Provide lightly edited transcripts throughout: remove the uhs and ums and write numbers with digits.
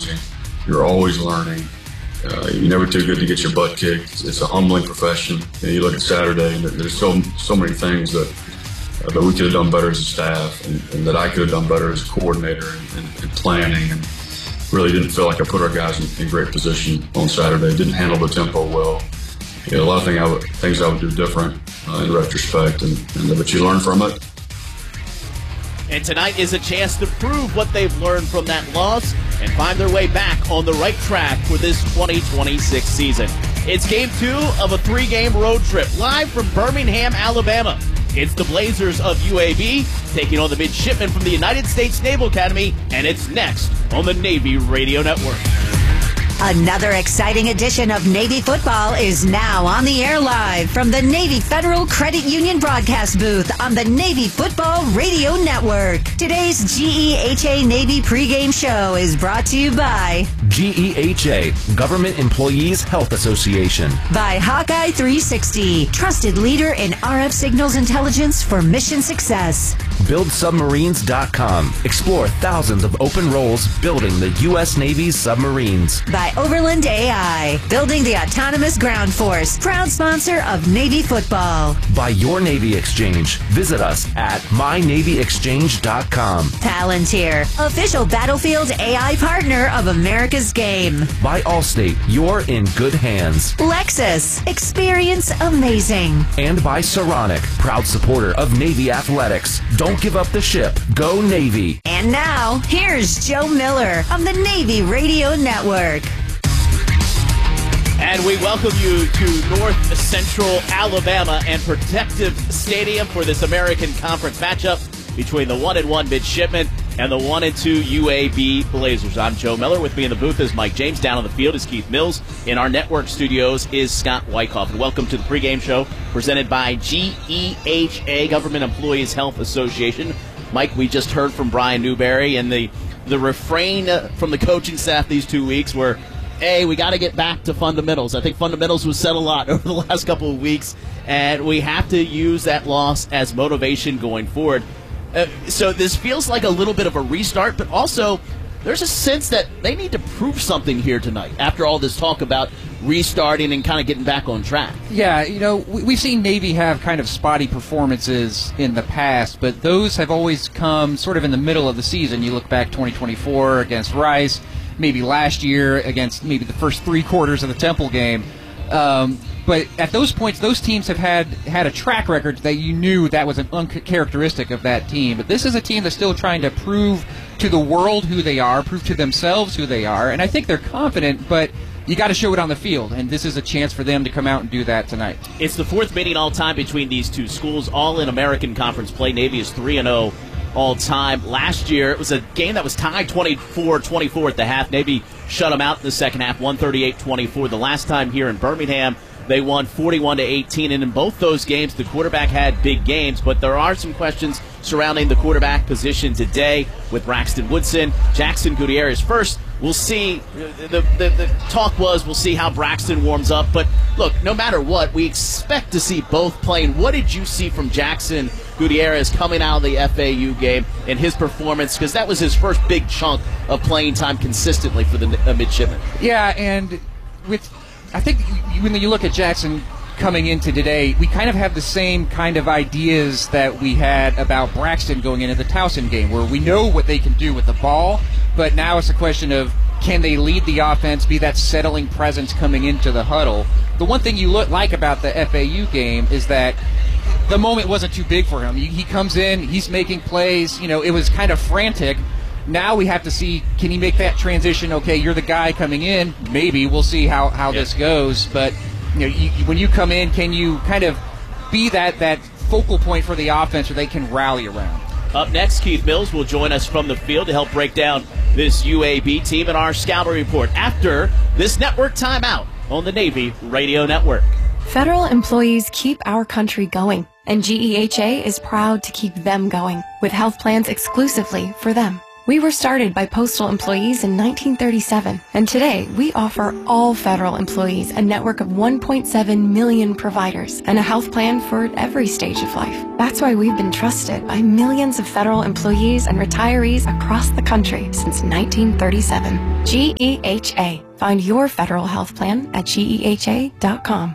challenging. You're always learning. You're never too good to get your butt kicked. It's a humbling profession. You look at Saturday, and there's so many things that we could have done better as a staff, and that I could have done better as a coordinator and planning. And really didn't feel like I put our guys in great position on Saturday. Didn't handle the tempo well. A lot of things I would do different in retrospect, but you learn from it. And tonight is a chance to prove what they've learned from that loss and find their way back on the right track for this 2026 season. It's game 2 of a 3-game road trip live from Birmingham, Alabama. It's the Blazers of UAB taking on the midshipmen from the United States Naval Academy, and it's next on the Navy Radio Network. Another exciting edition of Navy football is now on the air live from the Navy Federal Credit Union broadcast booth on the Navy Football Radio Network. Today's GEHA Navy pregame show is brought to you by GEHA, Government Employees Health Association. By Hawkeye 360, trusted leader in RF signals intelligence for mission success. BuildSubmarines.com. Explore thousands of open roles building the U.S. Navy's submarines. By Overland AI, building the autonomous ground force, proud sponsor of Navy football. By Your Navy Exchange. Visit us at MyNavyExchange.com. Palantir, official battlefield AI partner of America's Game. By Allstate, you're in good hands. Lexus, experience amazing. And by Saronic, proud supporter of Navy athletics. Don't give up the ship. Go Navy. And now, here's Joe Miller on the Navy Radio Network. And we welcome you to North Central Alabama and Protective Stadium for this American Conference matchup between the 1-1 midshipmen and the 1-2 UAB Blazers. I'm Joe Miller. With me in the booth is Mike James. Down on the field is Keith Mills. In our network studios is Scott Wyckoff. And welcome to the pregame show presented by GEHA, Government Employees Health Association. Mike, we just heard from Brian Newberry, and the refrain from the coaching staff these 2 weeks were, hey, we got to get back to fundamentals. I think fundamentals was said a lot over the last couple of weeks, and we have to use that loss as motivation going forward. So this feels like a little bit of a restart, but also there's a sense that they need to prove something here tonight after all this talk about restarting and kind of getting back on track. Yeah, we've seen Navy have kind of spotty performances in the past, but those have always come sort of in the middle of the season. You look back 2024 against Rice, maybe last year against maybe the first 3 quarters of the Temple game. But at those points, those teams have had a track record that you knew that was an uncharacteristic of that team. But this is a team that's still trying to prove to the world who they are, prove to themselves who they are. And I think they're confident, but you got to show it on the field. And this is a chance for them to come out and do that tonight. It's the 4th meeting all time between these two schools, all in American Conference play. Navy is 3-0 all time. Last year, it was a game that was tied 24-24 at the half. Navy shut them out in the second half, 138-24. The last time here in Birmingham, they won 41-18, and in both those games, the quarterback had big games, but there are some questions surrounding the quarterback position today with Braxton Woodson. Jackson Gutierrez first. We'll see. The talk was we'll see how Braxton warms up, but look, no matter what, we expect to see both playing. What did you see from Jackson Gutierrez coming out of the FAU game and his performance? Because that was his first big chunk of playing time consistently for the midshipmen. Yeah, and I think when you look at Jackson coming into today, we kind of have the same kind of ideas that we had about Braxton going into the Towson game, where we know what they can do with the ball, but now it's a question of can they lead the offense, be that settling presence coming into the huddle. The one thing you like about the FAU game is that the moment wasn't too big for him. He comes in, he's making plays, it was kind of frantic. Now we have to see, can he make that transition? Okay, you're the guy coming in. Maybe we'll see how this goes. But when you come in, can you kind of be that focal point for the offense where they can rally around? Up next, Keith Mills will join us from the field to help break down this UAB team in our scouting report after this network timeout on the Navy Radio Network. Federal employees keep our country going, and GEHA is proud to keep them going with health plans exclusively for them. We were started by postal employees in 1937, and today we offer all federal employees a network of 1.7 million providers and a health plan for every stage of life. That's why we've been trusted by millions of federal employees and retirees across the country since 1937. GEHA. Find your federal health plan at GEHA.com.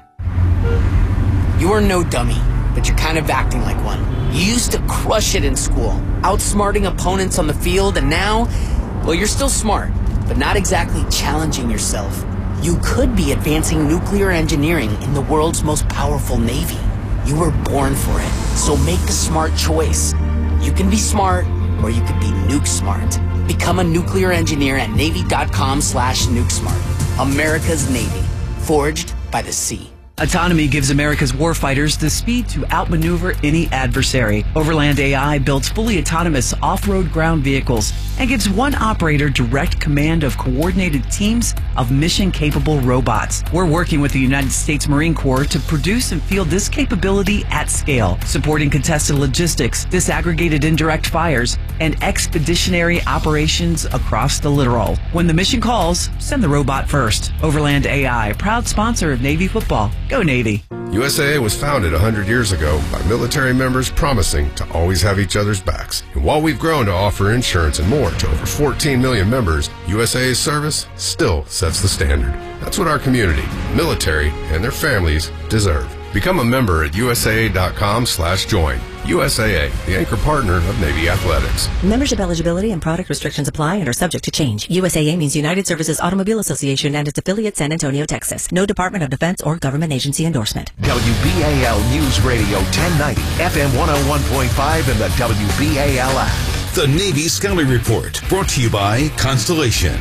You are no dummy, but you're kind of acting like one. You used to crush it in school, outsmarting opponents on the field, and now, well, you're still smart, but not exactly challenging yourself. You could be advancing nuclear engineering in the world's most powerful Navy. You were born for it, so make a smart choice. You can be smart, or you could be nuke smart. Become a nuclear engineer at Navy.com/nukesmart. America's Navy, forged by the sea. Autonomy gives America's warfighters the speed to outmaneuver any adversary. Overland AI builds fully autonomous off-road ground vehicles and gives one operator direct command of coordinated teams of mission-capable robots. We're working with the United States Marine Corps to produce and field this capability at scale, supporting contested logistics, disaggregated indirect fires, and expeditionary operations across the littoral. When the mission calls, send the robot first. Overland AI, proud sponsor of Navy football. Go Navy. USAA was founded 100 years ago by military members promising to always have each other's backs. And while we've grown to offer insurance and more to over 14 million members, USAA's service still sets the standard. That's what our community, military, and their families deserve. Become a member at USAA.com/join. USAA, the anchor partner of Navy Athletics. Membership eligibility and product restrictions apply and are subject to change. USAA means United Services Automobile Association and its affiliate San Antonio, Texas. No Department of Defense or government agency endorsement. WBAL News Radio 1090, FM 101.5 and the WBAL app. The Navy Scouting Report, brought to you by Constellation.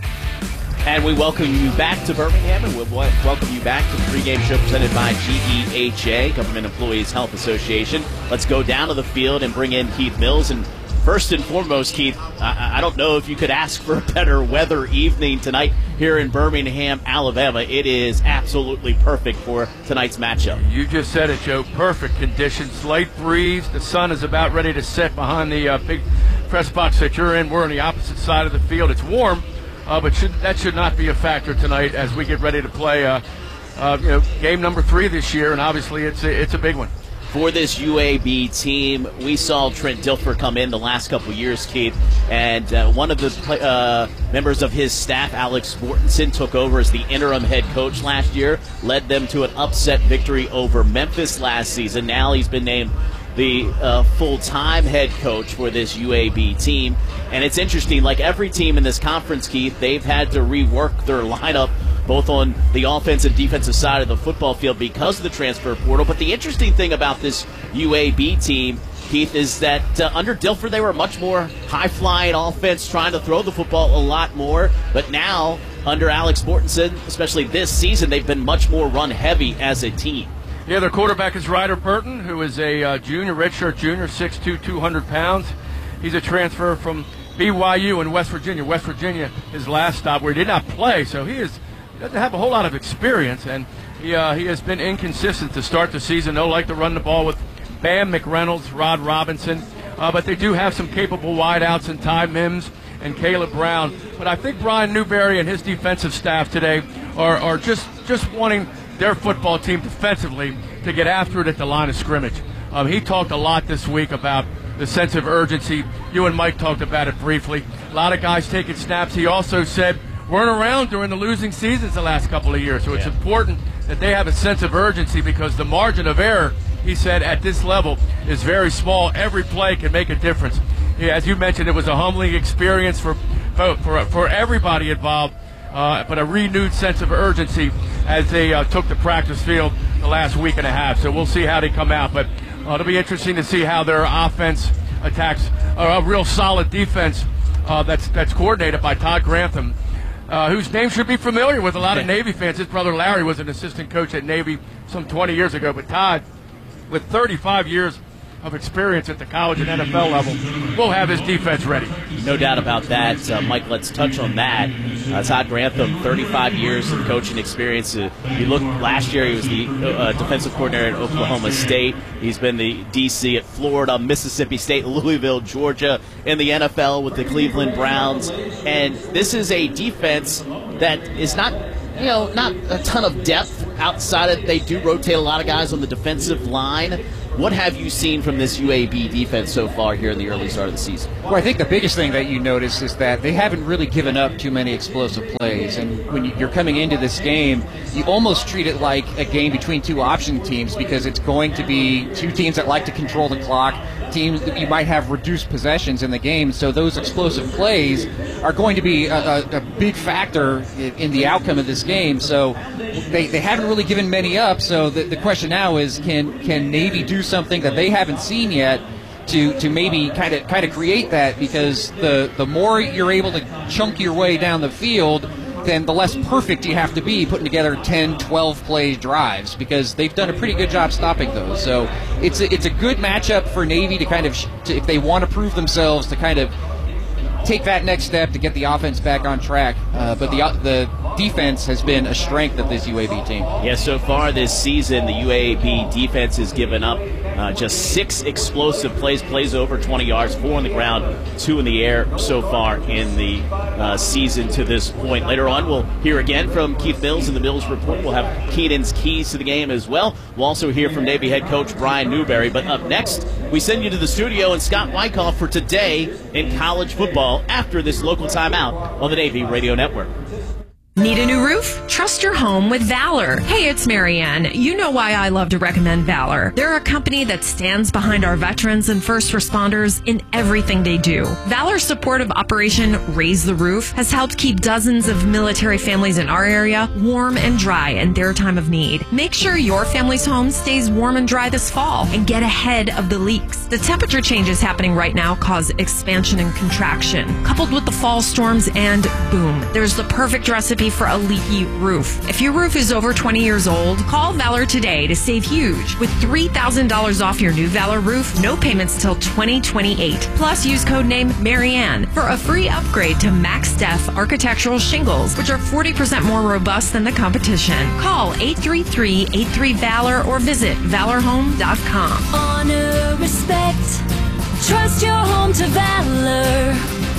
And we welcome you back to Birmingham, and we welcome you back to the pregame show presented by GEHA, Government Employees Health Association. Let's go down to the field and bring in Keith Mills. And first and foremost, Keith, I don't know if you could ask for a better weather evening tonight here in Birmingham, Alabama. It is absolutely perfect for tonight's matchup. You just said it, Joe. Perfect conditions. Light breeze. The sun is about ready to set behind the big press box that you're in. We're on the opposite side of the field. It's warm. But that should not be a factor tonight as we get ready to play game number 3 this year, and obviously it's a big one. For this UAB team, we saw Trent Dilfer come in the last couple of years, Keith, and one of the members of his staff, Alex Mortensen, took over as the interim head coach last year, led them to an upset victory over Memphis last season. Now he's been named the full-time head coach for this UAB team. And it's interesting, like every team in this conference, Keith, they've had to rework their lineup both on the offensive and defensive side of the football field because of the transfer portal. But the interesting thing about this UAB team, Keith, is that under Dilfer, they were much more high-flying offense, trying to throw the football a lot more. But now, under Alex Mortensen, especially this season, they've been much more run-heavy as a team. Yeah, their quarterback is Ryder Burton, who is a junior, redshirt junior, 6'2", 200 pounds. He's a transfer from BYU in West Virginia. West Virginia, his last stop, where he did not play, so he doesn't have a whole lot of experience, and he has been inconsistent to start the season. They'll like to run the ball with Bam McReynolds, Rod Robinson, but they do have some capable wideouts in Ty Mims and Caleb Brown. But I think Brian Newberry and his defensive staff today are just wanting their football team defensively to get after it at the line of scrimmage. He talked a lot this week about the sense of urgency. You and Mike talked about it briefly. A lot of guys taking snaps. He also said weren't around during the losing seasons the last couple of years, so it's important that they have a sense of urgency because the margin of error, he said, at this level is very small. Every play can make a difference. Yeah, as you mentioned, it was a humbling experience for everybody involved, but a renewed sense of urgency as they took the practice field the last week and a half. So we'll see how they come out, but it'll be interesting to see how their offense attacks a real solid defense that's coordinated by Todd Grantham, whose name should be familiar with a lot of Navy fans. His brother Larry was an assistant coach at Navy some 20 years ago, but Todd, with 35 years of experience at the college and NFL level will have his defense ready. No doubt about that. Mike, let's touch on that. Todd Grantham, 35 years of coaching experience. You look, last year he was the defensive coordinator at Oklahoma State. He's been the DC at Florida, Mississippi State, Louisville, Georgia, in the NFL with the Cleveland Browns. And this is a defense that is not a ton of depth outside of. They do rotate a lot of guys on the defensive line. What have you seen from this UAB defense so far here in the early start of the season? Well, I think the biggest thing that you notice is that they haven't really given up too many explosive plays. And when you're coming into this game, you almost treat it like a game between two option teams, because it's going to be two teams that like to control the clock, teams that you might have reduced possessions in the game. So those explosive plays are going to be a big factor in the outcome of this game. So they haven't really given many up. So the question now is, can Navy do something that they haven't seen yet to maybe kind of create that? Because the more you're able to chunk your way down the field, then the less perfect you have to be putting together 10, 12 play drives, because they've done a pretty good job stopping those. So it's a good matchup for Navy to if they want to prove themselves, to kind of take that next step to get the offense back on track. But the defense has been a strength of this UAB team. Yeah, so far this season, the UAB defense has given up just 6 explosive plays over 20 yards, 4 on the ground, 2 in the air so far in the season to this point. Later on, we'll hear again from Keith Mills in the Mills Report. We'll have Keenan's keys to the game as well. We'll also hear from Navy head coach Brian Newberry. But up next, we send you to the studio and Scott Wyckoff for Today in College Football after this local timeout on the Navy Radio Network. Need a new roof? Trust your home with Valor. Hey, it's Marianne. You know why I love to recommend Valor. They're a company that stands behind our veterans and first responders in everything they do. Valor's support of Operation Raise the Roof has helped keep dozens of military families in our area warm and dry in their time of need. Make sure your family's home stays warm and dry this fall and get ahead of the leaks. The temperature changes happening right now cause expansion and contraction, coupled with the fall storms, and boom, there's the perfect recipe for a leaky roof. If your roof is over 20 years old, call Valor today to save huge with $3,000 off your new Valor roof, no payments till 2028. Plus, use code name Marianne for a free upgrade to Max Def architectural shingles, which are 40% more robust than the competition. Call 833-83-VALOR or visit valorhome.com. Honor, respect, trust your home to Valor.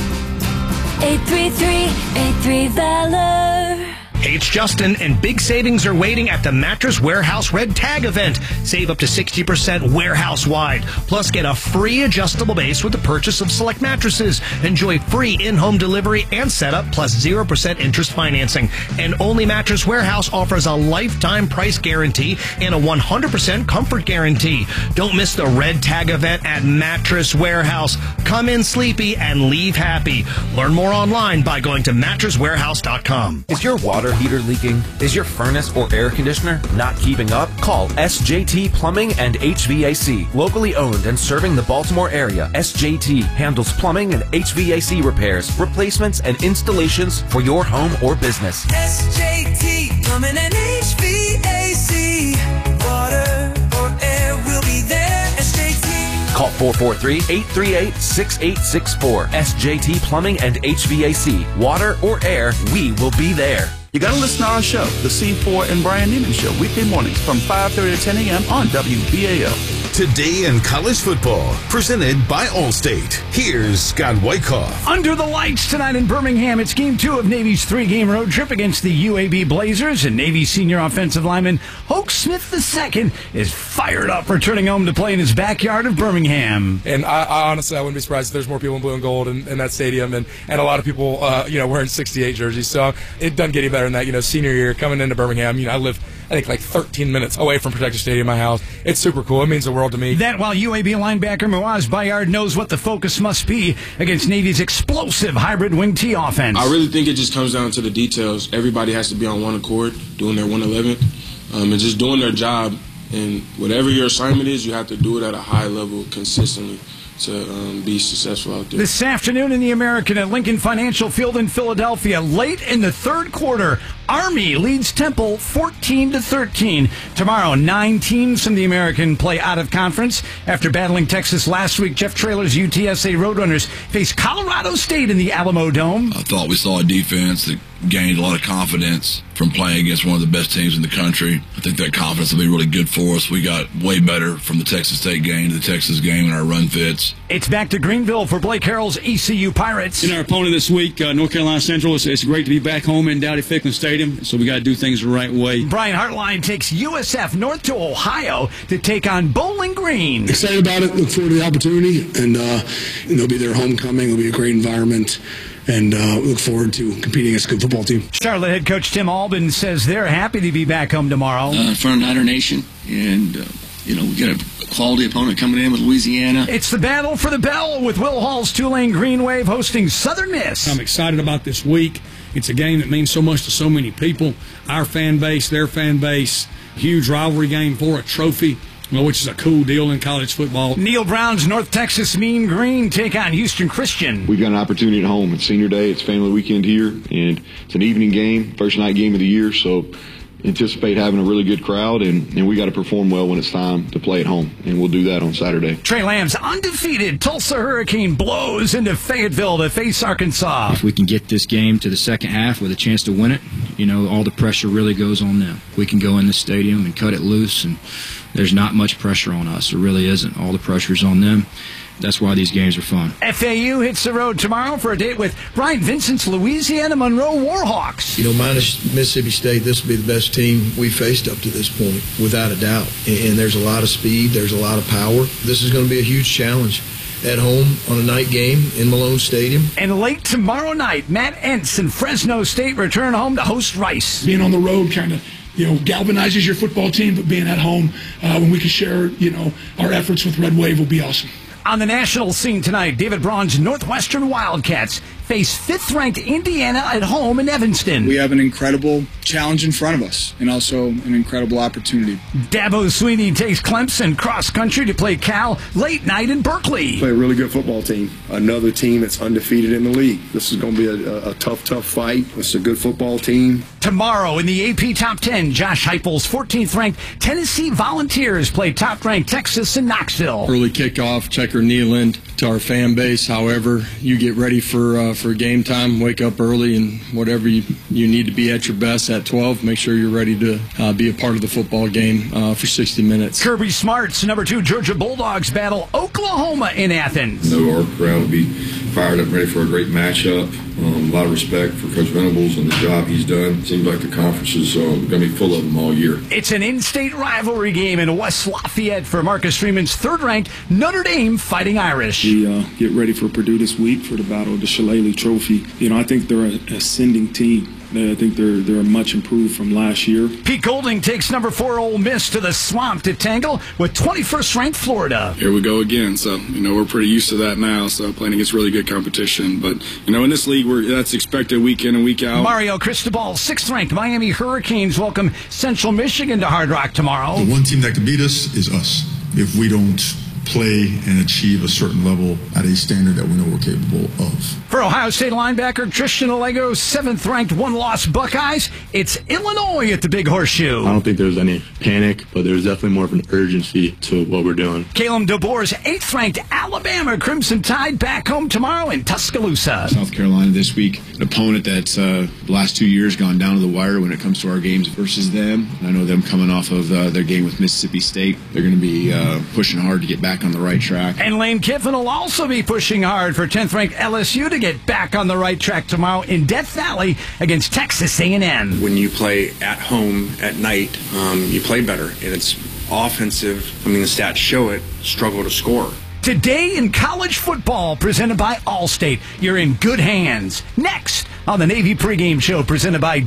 833-83-VALOR. Hey, it's Justin, and big savings are waiting at the Mattress Warehouse Red Tag event. Save up to 60% warehouse-wide. Plus, get a free adjustable base with the purchase of select mattresses. Enjoy free in-home delivery and setup, plus 0% interest financing. And only Mattress Warehouse offers a lifetime price guarantee and a 100% comfort guarantee. Don't miss the Red Tag event at Mattress Warehouse. Come in sleepy and leave happy. Learn more online by going to mattresswarehouse.com. Is your water heater leaking? Is your furnace or air conditioner not keeping up? Call SJT Plumbing and HVAC. Locally owned and serving the Baltimore area, SJT handles plumbing and HVAC repairs, replacements, and installations for your home or business. SJT Plumbing and HVAC. Water or air will be there. SJT. Call 443-838-6864. SJT Plumbing and HVAC. Water or air, we will be there. You got to listen to our show, The C4 and Brian Neiman Show, weekday mornings from 5:30 to 10 a.m. on WBAL. Today in College Football, presented by Allstate. Here's Scott Wyckoff. Under the lights tonight in Birmingham, it's Game 2 of Navy's 3-game road trip against the UAB Blazers, and Navy senior offensive lineman Hoke Smith II is fired up, returning home to play in his backyard of Birmingham. And I honestly, I wouldn't be surprised if there's more people in blue and gold in that stadium, and a lot of people, wearing 68 jerseys. So it doesn't get any better than that. Senior year, coming into Birmingham, I live, I think, like 13 minutes away from Protector Stadium, my house. It's super cool. It means the world to me. That while UAB linebacker Muaz Bayard knows what the focus must be against Navy's explosive hybrid wing T offense. I really think it just comes down to the details. Everybody has to be on one accord, doing their 111th, and just doing their job. And whatever your assignment is, you have to do it at a high level consistently. to be successful out there. This afternoon in the American at Lincoln Financial Field in Philadelphia, late in the third quarter, Army leads Temple 14-13. Tomorrow, 9 teams from the American play out of conference. After battling Texas last week, Jeff Traylor's UTSA Roadrunners face Colorado State in the Alamo Dome. I thought we saw a defense that gained a lot of confidence from playing against one of the best teams in the country. I think that confidence will be really good for us. We got way better from the Texas State game to the Texas game in our run fits. It's back to Greenville for Blake Harrell's ECU Pirates. In our opponent this week, North Carolina Central, it's great to be back home in Dowdy-Ficklen Stadium, so we got to do things the right way. Brian Hartline takes USF north to Ohio to take on Bowling Green. Excited about it, look forward to the opportunity, and they'll be their homecoming. It'll be a great environment. And look forward to competing against a good football team. Charlotte head coach Tim Albin says they're happy to be back home tomorrow. In front of Niner Nation, and we got a quality opponent coming in with Louisiana. It's the battle for the bell with Will Hall's Tulane Green Wave hosting Southern Miss. I'm excited about this week. It's a game that means so much to so many people. Our fan base, their fan base, huge rivalry game for a trophy. Which is a cool deal in college football. Neil Brown's North Texas Mean Green take on Houston Christian. We've got an opportunity at home. It's senior day. It's family weekend here, and it's an evening game, first night game of the year. So anticipate having a really good crowd, and we got to perform well when it's time to play at home, and we'll do that on Saturday. Trey Lamb's undefeated Tulsa Hurricane blows into Fayetteville to face Arkansas. If we can get this game to the second half with a chance to win it, all the pressure really goes on them. We can go in the stadium and cut it loose, and there's not much pressure on us. There really isn't. All the pressure's on them. That's why these games are fun. FAU hits the road tomorrow for a date with Brian Vincent's Louisiana Monroe Warhawks. Minus Mississippi State, this will be the best team we faced up to this point, without a doubt. And there's a lot of speed. There's a lot of power. This is going to be a huge challenge at home on a night game in Malone Stadium. And late tomorrow night, Matt Entz and Fresno State return home to host Rice. Being on the road kind of galvanizes your football team, but being at home when we can share, our efforts with Red Wave will be awesome. On the national scene tonight, David Braun's Northwestern Wildcats face 5th-ranked Indiana at home in Evanston. We have an incredible challenge in front of us and also an incredible opportunity. Dabo Sweeney takes Clemson cross-country to play Cal late night in Berkeley. Play a really good football team, another team that's undefeated in the league. This is going to be a tough fight. It's a good football team. Tomorrow in the AP Top 10, Josh Heupel's 14th-ranked Tennessee Volunteers play top-ranked Texas in Knoxville. Early kickoff, Checker Neyland to our fan base. However, you get ready for game time, wake up early, and whatever you need to be at your best at 12, make sure you're ready to be a part of the football game for 60 minutes. Kirby Smart's number 2 Georgia Bulldogs battle Oklahoma in Athens. Our crowd will be fired up, ready for a great matchup. A lot of respect for Coach Venables and the job he's done. Seems like the conference is going to be full of them all year. It's an in-state rivalry game in West Lafayette for Marcus Freeman's 3rd-ranked Notre Dame Fighting Irish. We get ready for Purdue this week for the Battle of the Shillelagh Trophy. I think they're an ascending team. I think they're much improved from last year. Pete Golding takes number 4 Ole Miss to the Swamp to tangle with 21st-ranked Florida. Here we go again. So, we're pretty used to that now, so playing against really good competition. But, in this league, that's expected week in and week out. Mario Cristobal, 6th-ranked Miami Hurricanes welcome Central Michigan to Hard Rock tomorrow. The one team that can beat us is us. If we don't play and achieve a certain level at a standard that we know we're capable of. For Ohio State linebacker Christian Alego, 7th-ranked one-loss Buckeyes, it's Illinois at the Big Horseshoe. I don't think there's any panic, but there's definitely more of an urgency to what we're doing. Caleb DeBoer's 8th-ranked Alabama Crimson Tide back home tomorrow in Tuscaloosa. South Carolina this week, an opponent that's the last 2 years gone down to the wire when it comes to our games versus them. I know them coming off of their game with Mississippi State. They're going to be pushing hard to get back on the right track. And Lane Kiffin will also be pushing hard for 10th-ranked LSU to get back on the right track tomorrow in Death Valley against Texas A&M. When you play at home at night, you play better, and it's offensive. The stats show it, struggle to score. Today in college football, presented by Allstate, you're in good hands. Next on the Navy pregame show, presented by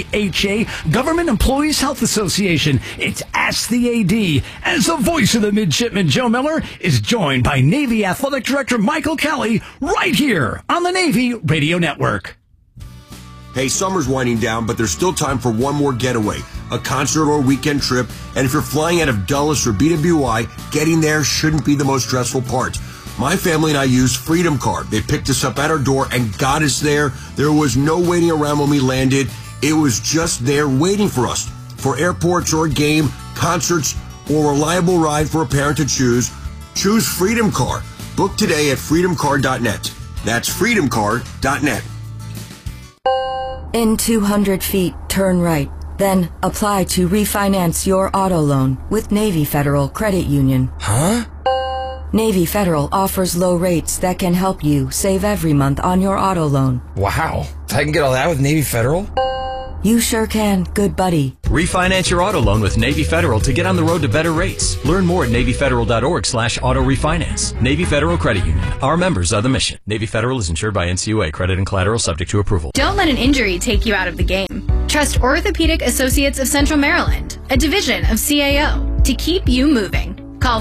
GEHA, Government Employees Health Association, it's Ask the AD. As the voice of the midshipman, Joe Miller is joined by Navy Athletic Director Michael Kelly right here on the Navy Radio Network. Hey, summer's winding down, but there's still time for one more getaway, a concert or weekend trip. And if you're flying out of Dulles or BWI, getting there shouldn't be the most stressful part. My family and I used Freedom Card. They picked us up at our door and got us there. There was no waiting around when we landed. It was just there waiting for us. For airports or a game, concerts, or a reliable ride for a parent to choose, choose Freedom Card. Book today at freedomcard.net. That's freedomcard.net. In 200 feet, turn right. Then apply to refinance your auto loan with Navy Federal Credit Union. Huh? Navy Federal offers low rates that can help you save every month on your auto loan. Wow. I can get all that with Navy Federal? You sure can, good buddy. Refinance your auto loan with Navy Federal to get on the road to better rates. Learn more at NavyFederal.org/auto refinance. Navy Federal Credit Union. Our members are the mission. Navy Federal is insured by NCUA. Credit and collateral subject to approval. Don't let an injury take you out of the game. Trust Orthopedic Associates of Central Maryland, a division of CAO, to keep you moving. Call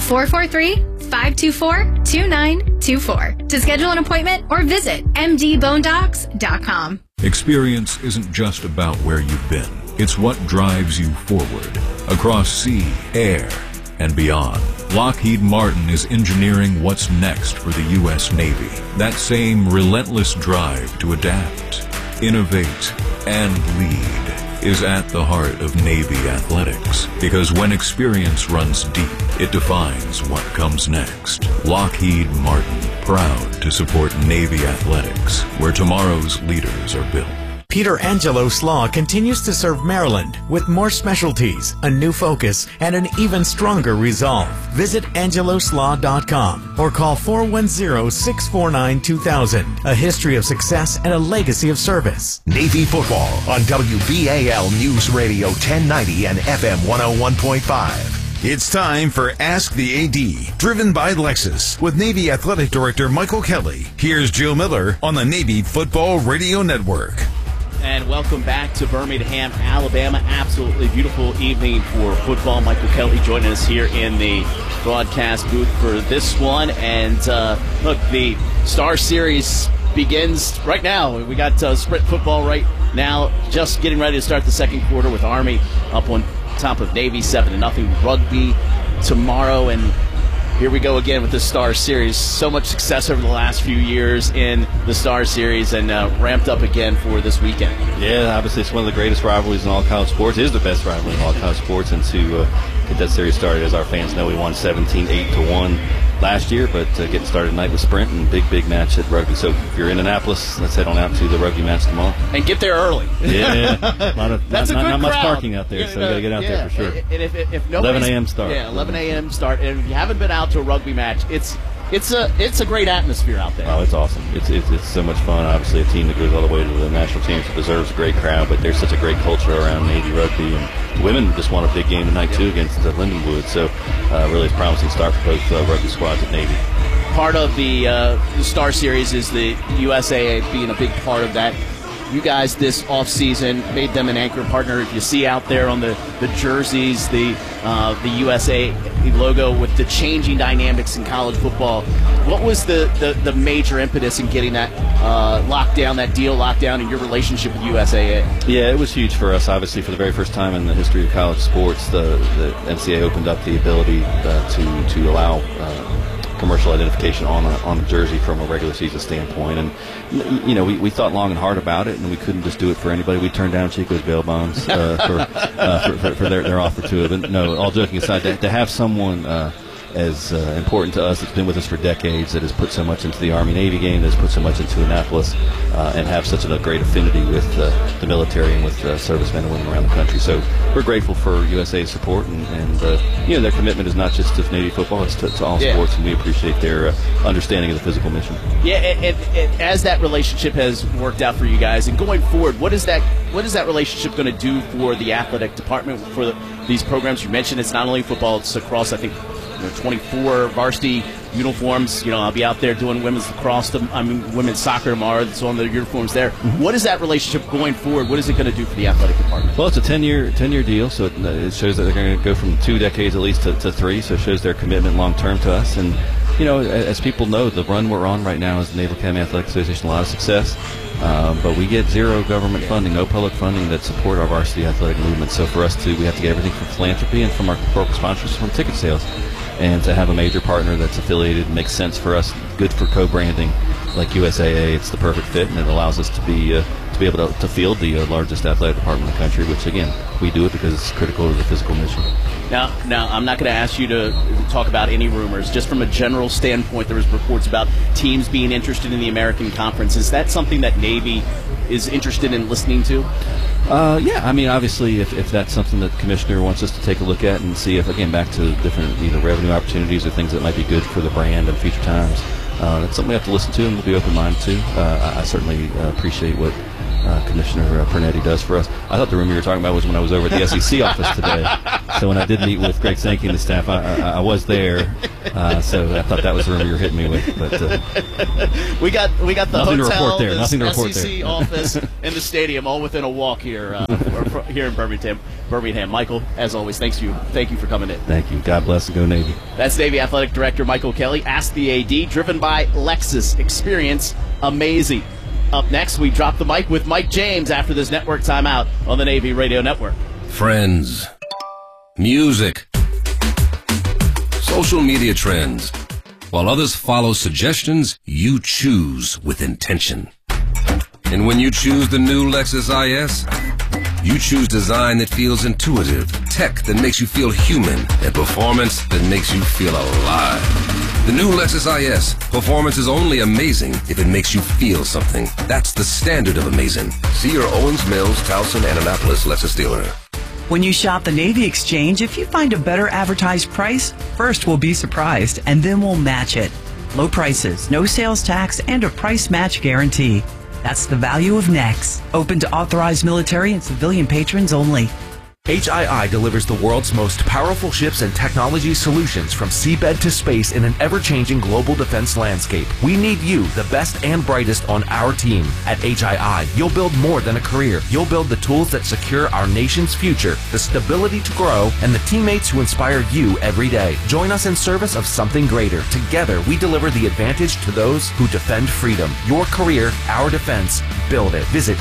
443-524-2924 to schedule an appointment or visit mdbonedocs.com. Experience isn't just about where you've been. It's what drives you forward. Across sea, air, and beyond. Lockheed Martin is engineering what's next for the U.S. Navy. That same relentless drive to adapt, innovate, and lead is at the heart of Navy athletics. Because when experience runs deep, it defines what comes next. Lockheed Martin, proud to support Navy athletics, where tomorrow's leaders are built. Peter Angelo Slaw continues to serve Maryland with more specialties, a new focus, and an even stronger resolve. Visit angeloslaw.com or call 410-649-2000. A history of success and a legacy of service. Navy football on WBAL News Radio 1090 and FM 101.5. It's time for Ask the AD, driven by Lexus, with Navy Athletic Director Michael Kelly. Here's Joe Miller on the Navy Football Radio Network. And welcome back to Birmingham, Alabama. Absolutely beautiful evening for football. Michael Kelly joining us here in the broadcast booth for this one. And look, the Star Series begins right now. We got Sprint football right now, just getting ready to start the second quarter with Army up on top of Navy 7-0. Rugby tomorrow, and here we go again with the Star Series. So much success over the last few years in the Star Series, and ramped up again for this weekend. Yeah, obviously it's one of the greatest rivalries in all college sports. It is the best rivalry in all college sports, and to get that series started, as our fans know, we won 17-8-1 last year, but getting started tonight with Sprint and big match at Rugby. So if you're in Annapolis, let's head on out to the Rugby match tomorrow. And get there early. Yeah, That's not much crowd. parking out there, so you got to get out there for sure. And if 11 a.m. start. Yeah, 11 a.m. start. And if you haven't been out to a Rugby match, it's a great atmosphere out there. Oh, it's awesome. It's so much fun. Obviously, a team that goes all the way to the national championship deserves a great crowd, but there's such a great culture around Navy Rugby, and the women just won a big game tonight too against Lindenwood. So really, it's a promising start for both rugby squads at Navy. Part of the Star Series is the USAA being a big part of that. You guys this offseason made them an anchor partner. If you see out there on the jerseys, the USA logo with the changing dynamics in college football, what was the major impetus in getting that deal locked down in your relationship with USAA? Yeah, it was huge for us. Obviously, for the very first time in the history of college sports, the NCAA opened up the ability to allow commercial identification on a jersey from a regular season standpoint, and we thought long and hard about it, and we couldn't just do it for anybody. We turned down Chico's bail bonds for their offer to it. But no, all joking aside, to have someone as important to us that's been with us for decades, that has put so much into the Army-Navy game, that has put so much into Annapolis, and have such a great affinity with the military and with servicemen and women around the country. So we're grateful for USA's support, and their commitment is not just to Navy football, it's to all sports, and we appreciate their understanding of the physical mission. Yeah, and as that relationship has worked out for you guys, and going forward, what is that relationship going to do for the athletic department, for these programs? You mentioned it's not only football, it's across, I think, 24 varsity uniforms. I'll be out there doing women's lacrosse, women's soccer tomorrow. That's on the uniforms there. Mm-hmm. What is that relationship going forward? What is it going to do for the athletic department? Well, it's a 10-year deal, so it shows that they're going to go from 2 decades at least to 3. So it shows their commitment long term to us. And as people know, the run we're on right now is the Naval Academy Athletic Association. A lot of success. But we get zero government funding, no public funding that support our varsity athletic movement. So for us we have to get everything from philanthropy and from our corporate sponsors, from ticket sales. and to have a major partner that's affiliated makes sense for us. Good for co-branding like USAA. It's the perfect fit, and it allows us to be able to field the largest athletic department in the country, which, again, we do it because it's critical to the physical mission. Now, I'm not going to ask you to talk about any rumors. Just from a general standpoint, there was reports about teams being interested in the American Conference. Is that something that Navy is interested in listening to? Yeah, I mean, obviously, if that's something that the commissioner wants us to take a look at and see if, again, back to different either revenue opportunities or things that might be good for the brand and future times, that's something we have to listen to and we'll be open-minded to. I certainly appreciate what Commissioner Pernetti does for us. I thought the room you were talking about was when I was over at the SEC office today. So when I did meet with Greg Sankey and the staff, I was there. So I thought that was the room you were hitting me with. But we got the nothing hotel, to report there. the Nothing to report SEC there. office, and the stadium, all within a walk here here in Birmingham. Michael, as always, thank you for coming in. Thank you. God bless and go Navy. That's Navy Athletic Director Michael Kelly. Ask the AD, driven by Lexus. Experience amazing. Up next, we drop the mic with Mike James after this network timeout on the Navy Radio Network. Friends, music, social media trends. While others follow suggestions, you choose with intention. And when you choose the new Lexus IS, you choose design that feels intuitive, tech that makes you feel human, and performance that makes you feel alive. The new Lexus IS. Performance is only amazing if it makes you feel something. That's the standard of amazing. See your Owens Mills, Towson, and Annapolis Lexus dealer. When you shop the Navy Exchange, if you find a better advertised price, first we'll be surprised, and then we'll match it. Low prices, no sales tax, and a price match guarantee. That's the value of NEX. Open to authorized military and civilian patrons only. HII delivers the world's most powerful ships and technology solutions from seabed to space in an ever-changing global defense landscape. We need you, the best and brightest, on our team. At HII, you'll build more than a career. You'll build the tools that secure our nation's future, the stability to grow, and the teammates who inspire you every day. Join us in service of something greater. Together, we deliver the advantage to those who defend freedom. Your career, our defense. Build it. Visit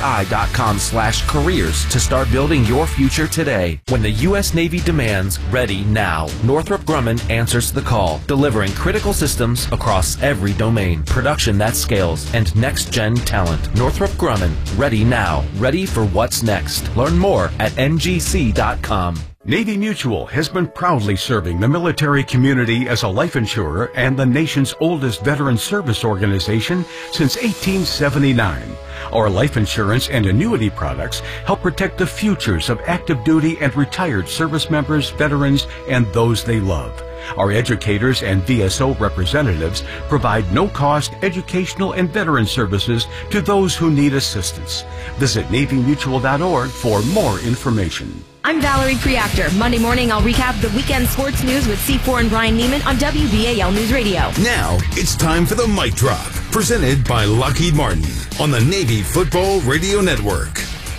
HII.com/careers to start building your future today. When the U.S. Navy demands, ready now. Northrop Grumman answers the call, delivering critical systems across every domain, production that scales, and next-gen talent. Northrop Grumman, ready now. Ready for what's next. Learn more at ngc.com. Navy Mutual has been proudly serving the military community as a life insurer and the nation's oldest veteran service organization since 1879. Our life insurance and annuity products help protect the futures of active duty and retired service members, veterans, and those they love. Our educators and VSO representatives provide no-cost educational and veteran services to those who need assistance. Visit NavyMutual.org for more information. I'm Valerie Preactor. Monday morning, I'll recap the weekend sports news with C4 and Brian Neiman on WBAL News Radio. Now, it's time for the Mic Drop, presented by Lockheed Martin on the Navy Football Radio Network.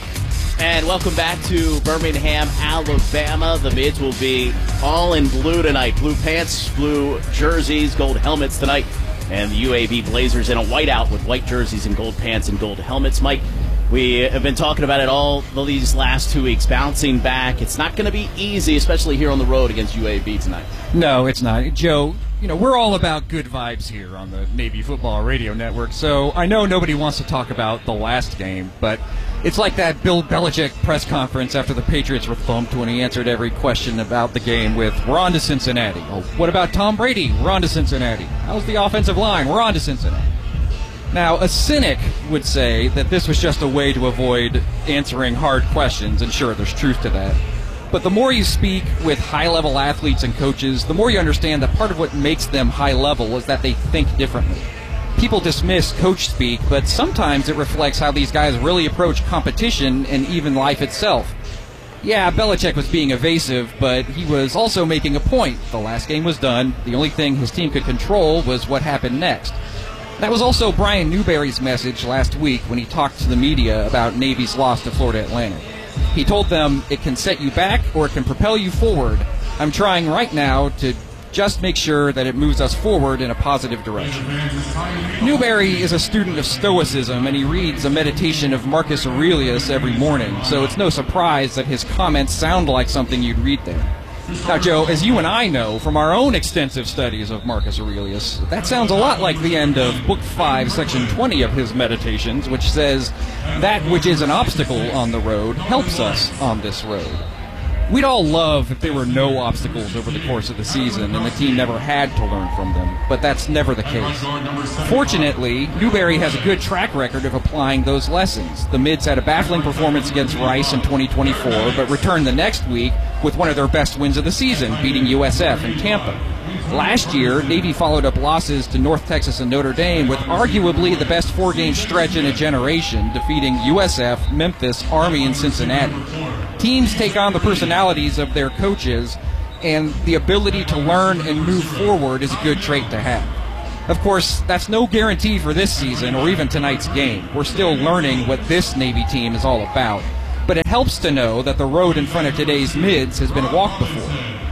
And welcome back to Birmingham, Alabama. The Mids will be all in blue tonight. Blue pants, blue jerseys, gold helmets tonight. And the UAB Blazers in a whiteout with white jerseys and gold pants and gold helmets. Mike, we have been talking about it all these last 2 weeks, bouncing back. It's not going to be easy, especially here on the road against UAB tonight. No, it's not. Joe, you know, we're all about good vibes here on the Navy Football Radio Network, so I know nobody wants to talk about the last game, but it's like that Bill Belichick press conference after the Patriots were thumped when he answered every question about the game with, we're on to Cincinnati. Oh, what about Tom Brady? We're on to Cincinnati. How's the offensive line? We're on to Cincinnati. Now, a cynic would say that this was just a way to avoid answering hard questions, and sure, there's truth to that. But the more you speak with high-level athletes and coaches, the more you understand that part of what makes them high-level is that they think differently. People dismiss coach speak, but sometimes it reflects how these guys really approach competition and even life itself. Yeah, Belichick was being evasive, but he was also making a point. The last game was done. The only thing his team could control was what happened next. That was also Brian Newberry's message last week when he talked to the media about Navy's loss to Florida Atlantic. He told them, it can set you back or it can propel you forward. I'm trying right now to just make sure that it moves us forward in a positive direction. Newberry is a student of Stoicism, and he reads a meditation of Marcus Aurelius every morning, so it's no surprise that his comments sound like something you'd read there. Now, Joe, as you and I know from our own extensive studies of Marcus Aurelius, that sounds a lot like the end of Book 5, Section 20 of his Meditations, which says, "That which is an obstacle on the road helps us on this road." We'd all love if there were no obstacles over the course of the season and the team never had to learn from them, but that's never the case. Fortunately, Newberry has a good track record of applying those lessons. The Mids had a baffling performance against Rice in 2024, but returned the next week with one of their best wins of the season, beating USF in Tampa. Last year, Navy followed up losses to North Texas and Notre Dame with arguably the best four-game stretch in a generation, defeating USF, Memphis, Army, and Cincinnati. Teams take on the personalities of their coaches, and the ability to learn and move forward is a good trait to have. Of course, that's no guarantee for this season or even tonight's game. We're still learning what this Navy team is all about, but it helps to know that the road in front of today's Mids has been walked before.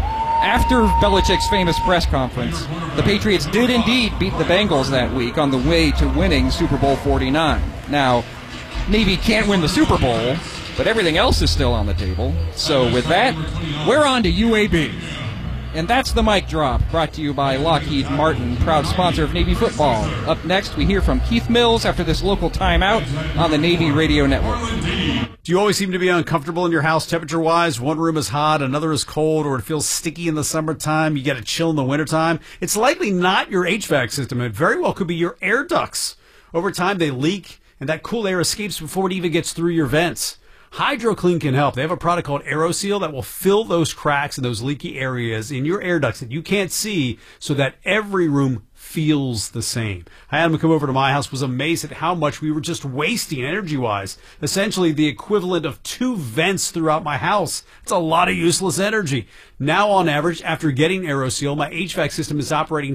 After Belichick's famous press conference, the Patriots did indeed beat the Bengals that week on the way to winning Super Bowl 49. Now, Navy can't win the Super Bowl, but everything else is still on the table. So with that, we're on to UAB. And that's the mic drop, brought to you by Lockheed Martin, proud sponsor of Navy football. Up next, we hear from Keith Mills after this local timeout on the Navy Radio Network. Do you always seem to be uncomfortable in your house temperature-wise? One room is hot, another is cold, or it feels sticky in the summertime, you get a chill in the wintertime? It's likely not your HVAC system. It very well could be your air ducts. Over time, they leak, and that cool air escapes before it even gets through your vents. HydroClean can help. They have a product called AeroSeal that will fill those cracks and those leaky areas in your air ducts that you can't see so that every room feels the same. I had them come over to my house, was amazed at how much we were just wasting energy-wise. Essentially the equivalent of 2 vents throughout my house. It's a lot of useless energy. Now on average, after getting AeroSeal, my HVAC system is operating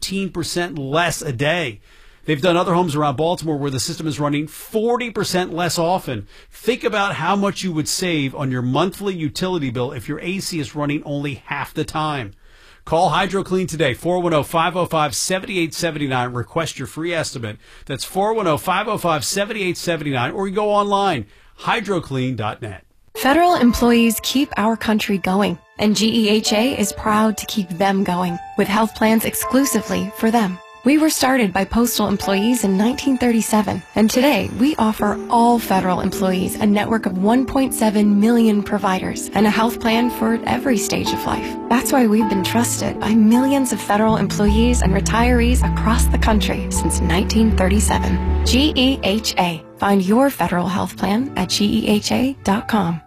15% less a day. They've done other homes around Baltimore where the system is running 40% less often. Think about how much you would save on your monthly utility bill if your AC is running only half the time. Call HydroClean today, 410-505-7879. Request your free estimate. That's 410-505-7879, or you go online, hydroclean.net. Federal employees keep our country going, and GEHA is proud to keep them going with health plans exclusively for them. We were started by postal employees in 1937, and today we offer all federal employees a network of 1.7 million providers and a health plan for every stage of life. That's why we've been trusted by millions of federal employees and retirees across the country since 1937. GEHA. Find your federal health plan at GEHA.com.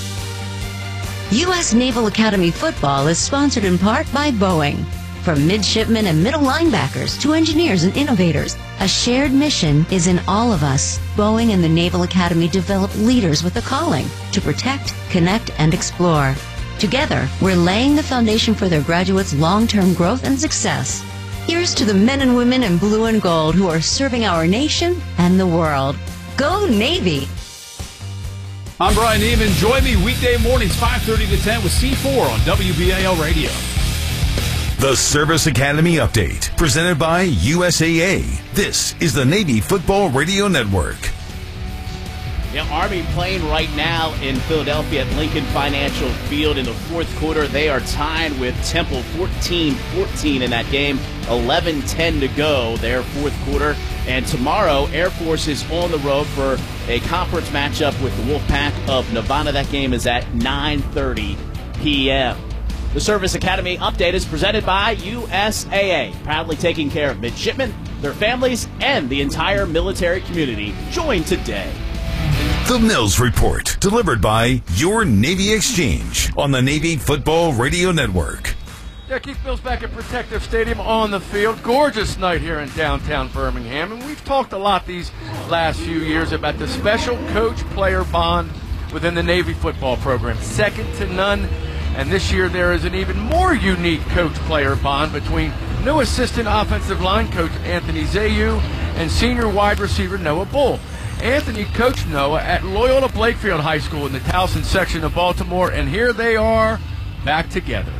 U.S. Naval Academy football is sponsored in part by Boeing. From midshipmen and middle linebackers to engineers and innovators, a shared mission is in all of us. Boeing and the Naval Academy develop leaders with a calling to protect, connect, and explore. Together, we're laying the foundation for their graduates' long-term growth and success. Here's to the men and women in blue and gold who are serving our nation and the world. Go Navy! I'm Brian Neiman. Join me weekday mornings 5:30 to 10 with C4 on WBAL Radio. The Service Academy Update, presented by USAA. This is the Navy Football Radio Network. Yeah, Army playing right now in Philadelphia at Lincoln Financial Field in the fourth quarter. They are tied with Temple 14-14 in that game. 11-10 to go their fourth quarter. And tomorrow, Air Force is on the road for a conference matchup with the Wolfpack of Nevada. That game is at 9:30 p.m. The Service Academy Update is presented by USAA, proudly taking care of midshipmen, their families, and the entire military community. Join today. The Mills Report, delivered by Your Navy Exchange on the Navy Football Radio Network. Yeah, Keith Mills back at Protective Stadium on the field. Gorgeous night here in downtown Birmingham. And we've talked a lot these last few years about the special coach-player bond within the Navy football program. Second to none. And this year there is an even more unique coach-player bond between new assistant offensive line coach Anthony Zayu and senior wide receiver Noah Bull. Anthony coached Noah at Loyola Blakefield High School in the Towson section of Baltimore, and here they are back together.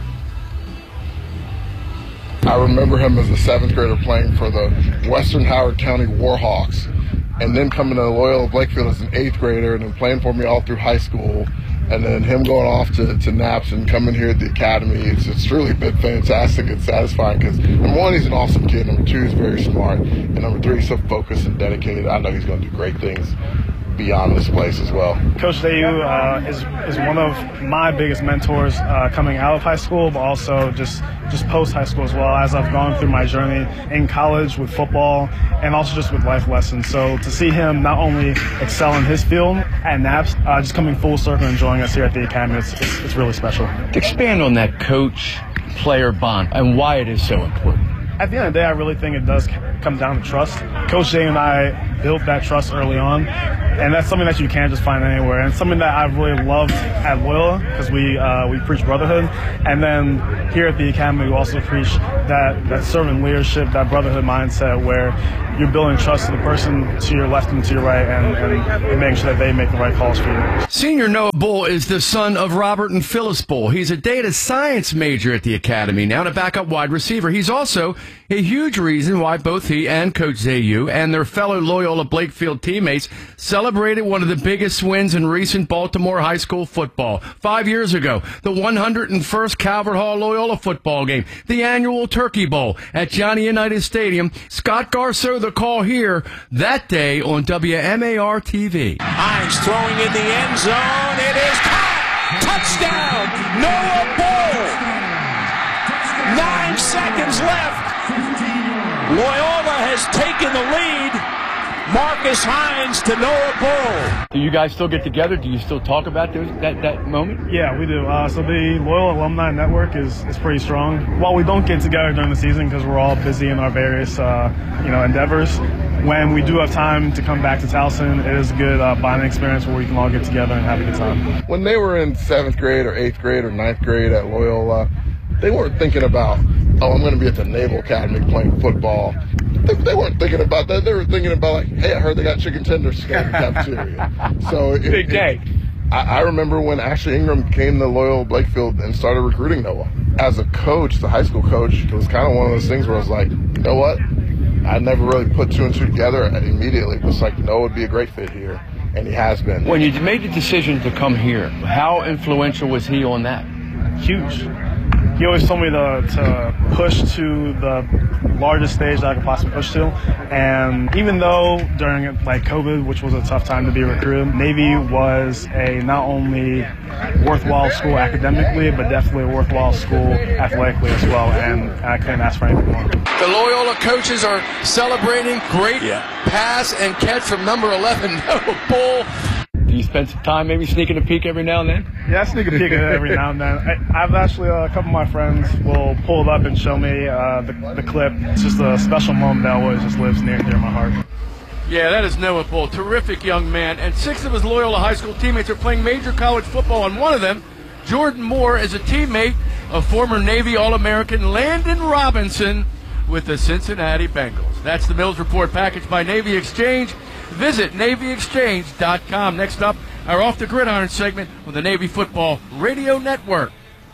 I remember him as a 7th grader playing for the Western Howard County Warhawks, and then coming to Loyola Blakefield as an 8th grader and then playing for me all through high school. And then him going off to Naps and coming here at the academy, it's really been fantastic and satisfying because, number one, he's an awesome kid. Number two, he's very smart. And number three, he's so focused and dedicated. I know he's going to do great things beyond this place as well. Coach Zayu is one of my biggest mentors coming out of high school, but also just post high school as well, as I've gone through my journey in college with football and also just with life lessons. So to see him not only excel in his field at Naps, just coming full circle and joining us here at the academy, it's really special. Expand on that coach-player bond and why it is so important. At the end of the day, I really think it does come down to trust. Coach Jay and I built that trust early on, and that's something that you can't just find anywhere. And something that I've really loved at Loyola, because we preach brotherhood, and then here at the academy we also preach that servant leadership, that brotherhood mindset, where you're building trust to the person to your left and to your right, and making sure that they make the right calls for you. Senior Noah Bull is the son of Robert and Phyllis Bull. He's a data science major at the academy now, and a backup wide receiver. He's also a huge reason why both he and Coach Zayu and their fellow Loyola Blakefield teammates celebrated one of the biggest wins in recent Baltimore high school football. 5 years ago, the 101st Calvert Hall Loyola football game, the annual Turkey Bowl at Johnny Unitas Stadium. Scott Garceau, the call here that day on WMAR TV. Hines throwing in the end zone. It is caught. Touchdown, Noah Bull. 9 seconds left. Loyola has taken the lead. Marcus Hines to Noah Bull. Do you guys still get together? Do you still talk about that moment? Yeah, we do. So the Loyola Alumni Network is pretty strong. While we don't get together during the season because we're all busy in our various endeavors, when we do have time to come back to Towson, it is a good bonding experience where we can all get together and have a good time. When they were in 7th grade or 8th grade or 9th grade at Loyola, they weren't thinking about, I'm going to be at the Naval Academy playing football. They weren't thinking about that. They were thinking about, like, hey, I heard they got chicken tenders today in the cafeteria. So big day. I remember when Ashley Ingram came to Loyola Blakefield and started recruiting Noah. As a coach, the high school coach, it was kind of one of those things where I was like, you know what? I never really put 2 and 2 together immediately. It was like, Noah would be a great fit here, and he has been. When you made the decision to come here, how influential was he on that? Huge. He always told me to push to the largest stage that I could possibly push to. And even though during COVID, which was a tough time to be recruited, Navy was a not only worthwhile school academically, but definitely a worthwhile school athletically as well. And I couldn't ask for anything more. The Loyola coaches are celebrating. Great pass and catch from number 11, Noah Bull. Do you spend some time maybe sneaking a peek every now and then? Yeah, I sneak a peek every now and then. I've actually, a couple of my friends will pull it up and show me the clip. It's just a special moment that always just lives near my heart. Yeah, that is Noah Bull. Terrific young man. And 6 of his Loyola high school teammates are playing major college football, and one of them, Jordan Moore, is a teammate of former Navy All-American Landon Robinson with the Cincinnati Bengals. That's the Mills Report, packaged by Navy Exchange. Visit NavyExchange.com. Next up, our Off the Gridiron segment on the Navy Football Radio Network.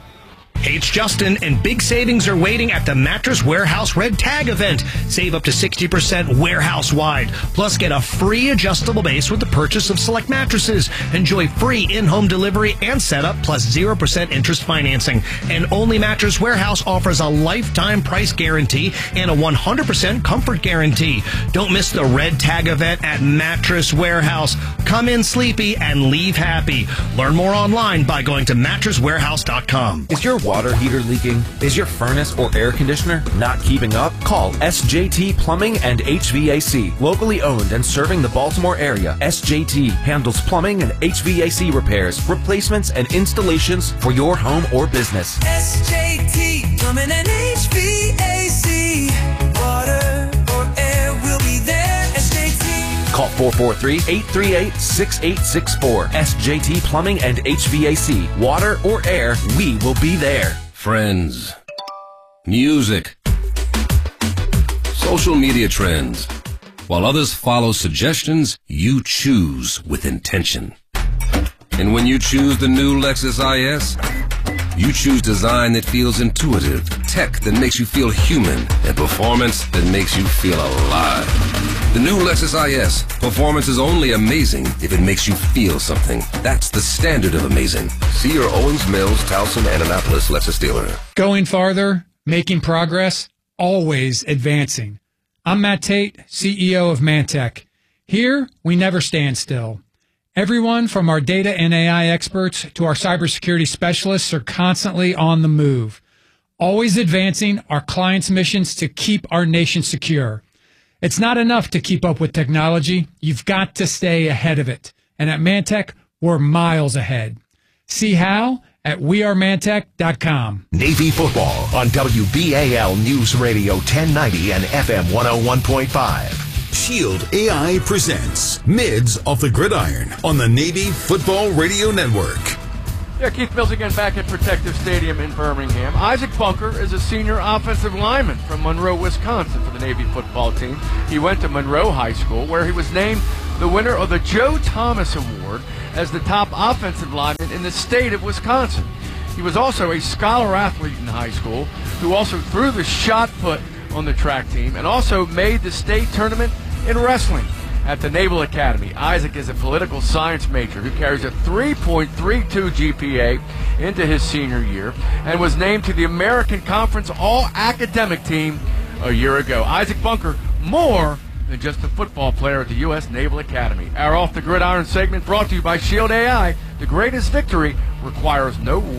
Hey, it's Justin, and big savings are waiting at the Mattress Warehouse Red Tag event. Save up to 60% warehouse-wide. Plus, get a free adjustable base with the purchase of select mattresses. Enjoy free in-home delivery and setup, plus 0% interest financing. And only Mattress Warehouse offers a lifetime price guarantee and a 100% comfort guarantee. Don't miss the Red Tag event at Mattress Warehouse. Come in sleepy and leave happy. Learn more online by going to mattresswarehouse.com. Is your water heater leaking? Is your furnace or air conditioner not keeping up? Call SJT Plumbing and HVAC. Locally owned and serving the Baltimore area, SJT handles plumbing and HVAC repairs, replacements, and installations for your home or business. SJT Plumbing and HVAC. Water or air will be there. SJT. Call 443-838-6864. SJT Plumbing and HVAC. Water or air, we will be there. Friends, music, social media trends. While others follow suggestions, you choose with intention. And when you choose the new Lexus IS, you choose design that feels intuitive, tech that makes you feel human, and performance that makes you feel alive. The new Lexus IS. Performance is only amazing if it makes you feel something. That's the standard of amazing. See your Owens Mills, Towson, and Annapolis Lexus dealer. Going farther, making progress, always advancing. I'm Matt Tate, CEO of Mantech. Here, we never stand still. Everyone from our data and AI experts to our cybersecurity specialists are constantly on the move, always advancing our clients' missions to keep our nation secure. It's not enough to keep up with technology. You've got to stay ahead of it. And at Mantech, we're miles ahead. See how at wearemantech.com. Navy football on WBAL News Radio 1090 and FM 101.5. Shield AI presents Mids Off the Gridiron on the Navy Football Radio Network. Yeah, Keith Mills again back at Protective Stadium in Birmingham. Isaac Bunker is a senior offensive lineman from Monroe, Wisconsin for the Navy football team. He went to Monroe High School, where he was named the winner of the Joe Thomas Award as the top offensive lineman in the state of Wisconsin. He was also a scholar athlete in high school who also threw the shot put on the track team and also made the state tournament in wrestling. At the Naval Academy, Isaac is a political science major who carries a 3.32 GPA into his senior year and was named to the American Conference All-Academic Team a year ago. Isaac Bunker, more than just a football player at the U.S. Naval Academy. Our Off the Gridiron segment brought to you by Shield AI. The greatest victory requires no war.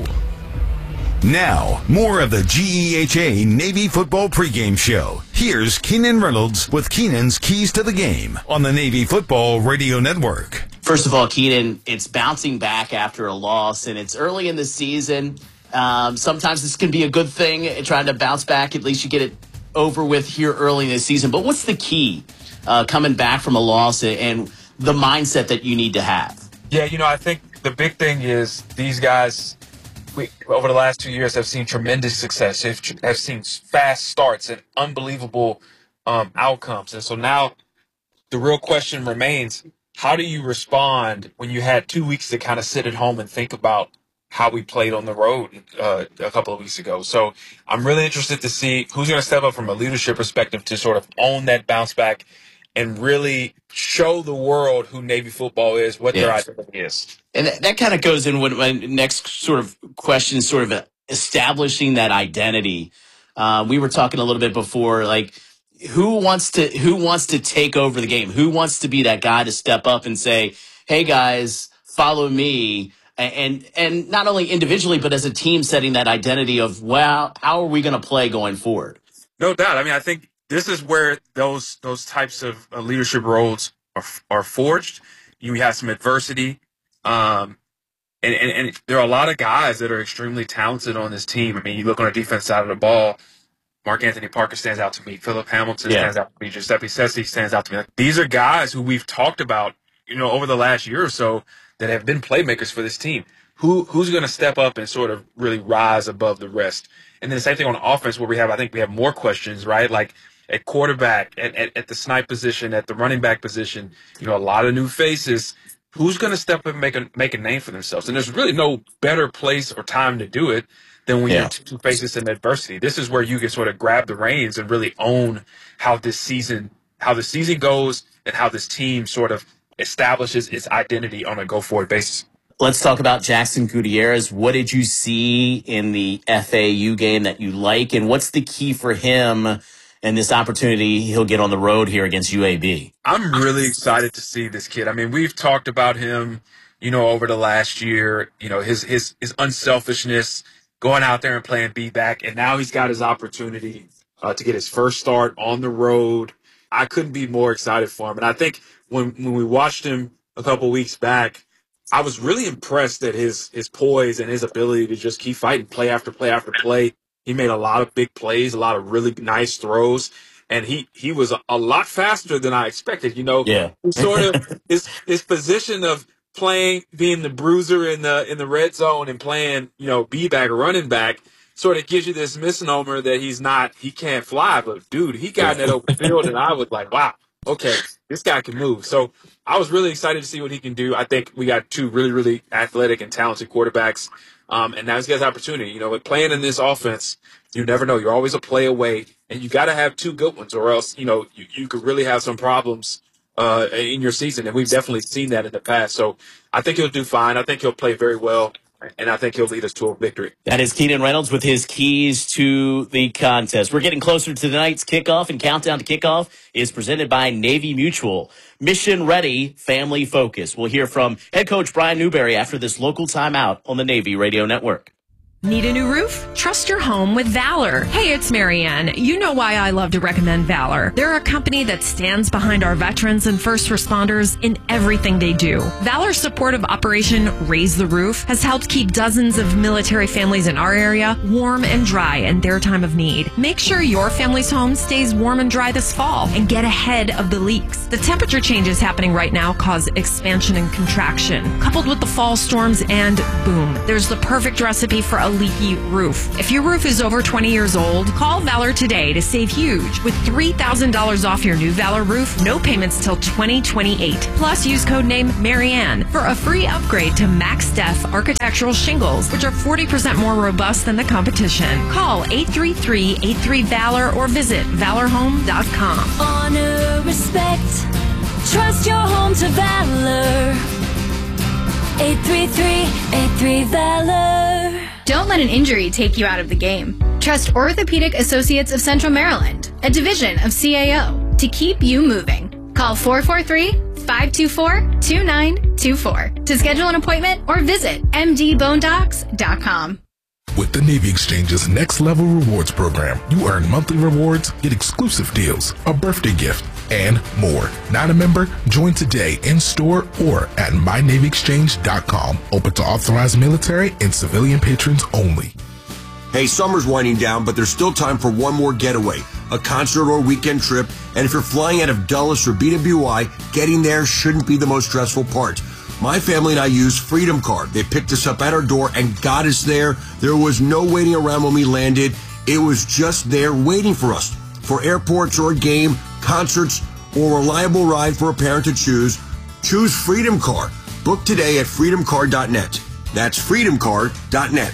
Now, more of the GEHA Navy Football Pregame Show. Here's Keenan Reynolds with Keenan's Keys to the Game on the Navy Football Radio Network. First of all, Keenan, it's bouncing back after a loss, and it's early in the season. Sometimes this can be a good thing, trying to bounce back. At least you get it over with here early in the season. But what's the key coming back from a loss and the mindset that you need to have? Yeah, I think the big thing is these guys – over the last 2 years have seen tremendous success. Have seen fast starts and unbelievable outcomes. And so now the real question remains, how do you respond when you had 2 weeks to kind of sit at home and think about how we played on the road a couple of weeks ago? So I'm really interested to see who's going to step up from a leadership perspective to sort of own that bounce back and really show the world who Navy football is, what their identity is. And that kind of goes in with my next sort of question, sort of establishing that identity. We were talking a little bit before, like who wants to take over the game? Who wants to be that guy to step up and say, "Hey guys, follow me," and not only individually but as a team, setting that identity of, well, how are we going to play going forward? No doubt. I mean, I think this is where those types of leadership roles are forged. You have some adversity. And there are a lot of guys that are extremely talented on this team. I mean, you look on the defense side of the ball, Mark Anthony Parker stands out to me. Philip Hamilton stands out to me. Giuseppe Sessi stands out to me. Like, these are guys who we've talked about, over the last year or so that have been playmakers for this team. Who's going to step up and sort of really rise above the rest? And then the same thing on offense where I think we have more questions, right? Like at quarterback, at the snipe position, at the running back position, a lot of new faces. Who's going to step up and make a name for themselves? And there's really no better place or time to do it than when you're two faces in adversity. This is where you can sort of grab the reins and really own how the season goes and how this team sort of establishes its identity on a go-forward basis. Let's talk about Jackson Gutierrez. What did you see in the FAU game that you like, and what's the key for him and this opportunity he'll get on the road here against UAB? I'm really excited to see this kid. I mean, we've talked about him, over the last year, his unselfishness, going out there and playing beat-back, and now he's got his opportunity to get his first start on the road. I couldn't be more excited for him. And I think when we watched him a couple weeks back, I was really impressed at his poise and his ability to just keep fighting play after play after play. He made a lot of big plays, a lot of really nice throws, and he was a lot faster than I expected. Sort of his position of being the bruiser in the red zone and playing, B-back or running back sort of gives you this misnomer that he can't fly. But dude, he got in that open field, and I was like, wow, okay, this guy can move. So I was really excited to see what he can do. I think we got two really, really athletic and talented quarterbacks. And now he's got his opportunity. Playing in this offense, You never know. You're always a play away, and you got to have two good ones, or else you could really have some problems in your season. And we've definitely seen that in the past. So I think he'll do fine. I think he'll play very well, and I think he'll lead us to a victory. That is Keenan Reynolds with his keys to the contest. We're getting closer to tonight's kickoff, and Countdown to Kickoff is presented by Navy Mutual. Mission ready, family focused. We'll hear from head coach Brian Newberry after this local timeout on the Navy Radio Network. Need a new roof? Trust your home with Valor. Hey, it's Marianne. You know why I love to recommend Valor. They're a company that stands behind our veterans and first responders in everything they do. Valor's support of Operation Raise the Roof has helped keep dozens of military families in our area warm and dry in their time of need. Make sure your family's home stays warm and dry this fall and get ahead of the leaks. The temperature changes happening right now cause expansion and contraction, coupled with the fall storms, and boom, there's the perfect recipe for a leaky roof. If your roof is over 20 years old, call Valor today to save huge with $3,000 off your new Valor roof, no payments till 2028. Plus, use code name Marianne for a free upgrade to Max Def architectural shingles, which are 40% more robust than the competition. Call 833-83-VALOR or visit valorhome.com. Honor, respect, trust your home to Valor. 833-83-VALOR. Don't let an injury take you out of the game. Trust Orthopedic Associates of Central Maryland, a division of CAO, to keep you moving. Call 443-524-2924 to schedule an appointment or visit mdbonedocs.com. With the Navy Exchange's Next Level Rewards program, you earn monthly rewards, get exclusive deals, a birthday gift, and more. Not a member? Join today in store or at mynavyexchange.com. Open to authorized military and civilian patrons only. Hey, summer's winding down, but there's still time for one more getaway, a concert or weekend trip. And if you're flying out of Dulles or BWI, getting there shouldn't be the most stressful part. My family and I used Freedom Card. They picked us up at our door and got us there. There was no waiting around when we landed. It was just there waiting for us. For airports or a game, concerts, or a reliable ride for a parent to choose, choose Freedom Card. Book today at freedomcard.net. That's freedomcard.net.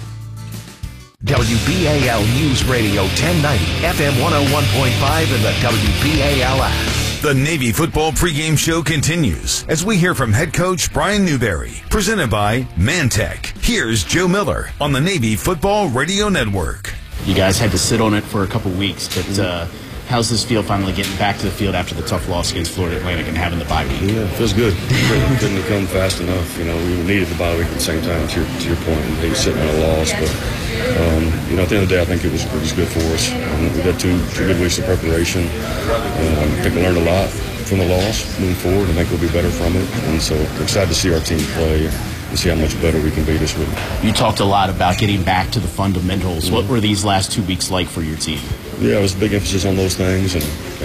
WBAL News Radio 1090, FM 101.5, and the WBAL app. The Navy football pregame show continues as we hear from head coach Brian Newberry, presented by Mantech. Here's Joe Miller on the Navy Football Radio Network. You guys had to sit on it for a couple weeks, but how's this feel finally getting back to the field after the tough loss against Florida Atlantic and having the bye week? Yeah, it feels good. It didn't come fast enough. We needed the bye week at the same time, to your point, and maybe sitting on a loss. But, at the end of the day, I think it was good for us. We got two good weeks of preparation. I think we learned a lot from the loss moving forward. I think we'll be better from it. And so we're excited to see our team play and see how much better we can be this week. You talked a lot about getting back to the fundamentals. What were these last 2 weeks like for your team? Yeah, it was a big emphasis on those things and